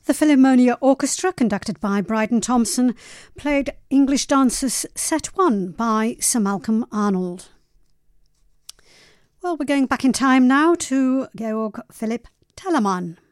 The Philharmonia Orchestra, conducted by Bryden Thompson, played English Dancers Set 1 by Sir Malcolm Arnold. Well, we're going back in time now to Georg Philipp Telemann.